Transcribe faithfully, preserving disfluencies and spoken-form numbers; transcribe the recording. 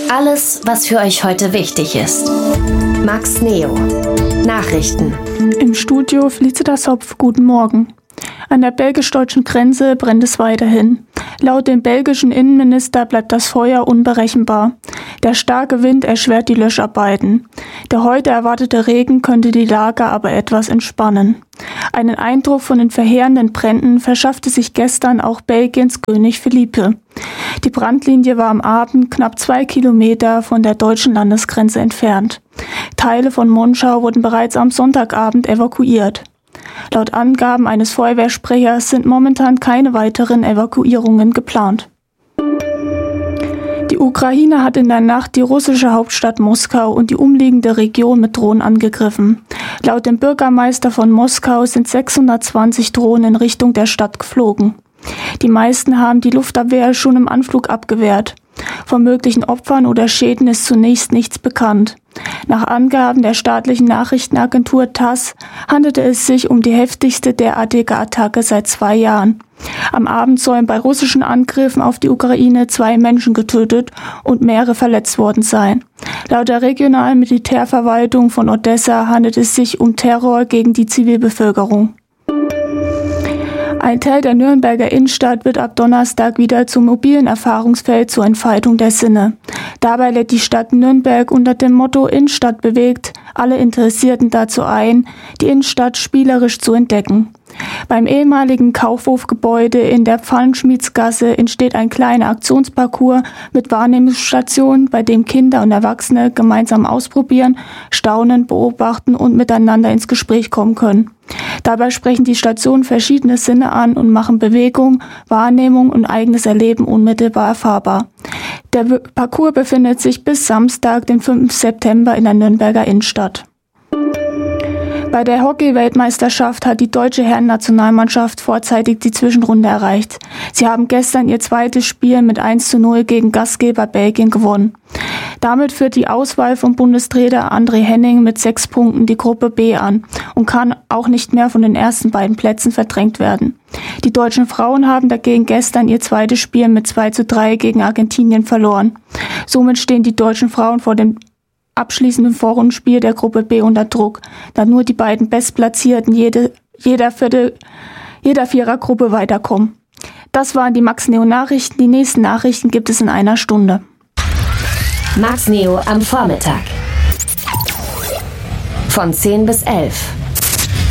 Alles, was für euch heute wichtig ist. Max Neo. Nachrichten. Im Studio Felicitas Hopf, guten Morgen. An der belgisch-deutschen Grenze brennt es weiterhin. Laut dem belgischen Innenminister bleibt das Feuer unberechenbar. Der starke Wind erschwert die Löscharbeiten. Der heute erwartete Regen könnte die Lage aber etwas entspannen. Einen Eindruck von den verheerenden Bränden verschaffte sich gestern auch Belgiens König Philippe. Die Brandlinie war am Abend knapp zwei Kilometer von der deutschen Landesgrenze entfernt. Teile von Monschau wurden bereits am Sonntagabend evakuiert. Laut Angaben eines Feuerwehrsprechers sind momentan keine weiteren Evakuierungen geplant. Die Ukraine hat in der Nacht die russische Hauptstadt Moskau und die umliegende Region mit Drohnen angegriffen. Laut dem Bürgermeister von Moskau sind sechshundertzwanzig Drohnen in Richtung der Stadt geflogen. Die meisten haben die Luftabwehr schon im Anflug abgewehrt. Von möglichen Opfern oder Schäden ist zunächst nichts bekannt. Nach Angaben der staatlichen Nachrichtenagentur TASS handelte es sich um die heftigste derartige Attacke seit zwei Jahren. Am Abend sollen bei russischen Angriffen auf die Ukraine zwei Menschen getötet und mehrere verletzt worden sein. Laut der regionalen Militärverwaltung von Odessa handelt es sich um Terror gegen die Zivilbevölkerung. Ein Teil der Nürnberger Innenstadt wird ab Donnerstag wieder zum mobilen Erfahrungsfeld zur Entfaltung der Sinne. Dabei lädt die Stadt Nürnberg unter dem Motto Innenstadt bewegt alle Interessierten dazu ein, die Innenstadt spielerisch zu entdecken. Beim ehemaligen Kaufhofgebäude in der Pfannenschmiedsgasse entsteht ein kleiner Aktionsparcours mit Wahrnehmungsstationen, bei dem Kinder und Erwachsene gemeinsam ausprobieren, staunen, beobachten und miteinander ins Gespräch kommen können. Dabei sprechen die Stationen verschiedene Sinne an und machen Bewegung, Wahrnehmung und eigenes Erleben unmittelbar erfahrbar. Der Parcours befindet sich bis Samstag, den fünften September in der Nürnberger Innenstadt. Bei der Hockey-Weltmeisterschaft hat die deutsche Herren-Nationalmannschaft vorzeitig die Zwischenrunde erreicht. Sie haben gestern ihr zweites Spiel mit eins zu null gegen Gastgeber Belgien gewonnen. Damit führt die Auswahl von Bundestrainer André Henning mit sechs Punkten die Gruppe B an und kann auch nicht mehr von den ersten beiden Plätzen verdrängt werden. Die deutschen Frauen haben dagegen gestern ihr zweites Spiel mit zwei zu drei gegen Argentinien verloren. Somit stehen die deutschen Frauen vor dem abschließenden Vorrundenspiel der Gruppe B unter Druck, da nur die beiden Bestplatzierten jede, jeder, Vierte, jeder Vierergruppe weiterkommen. Das waren die Max Neo Nachrichten. Die nächsten Nachrichten gibt es in einer Stunde. Max Neo am Vormittag. Von zehn bis elf.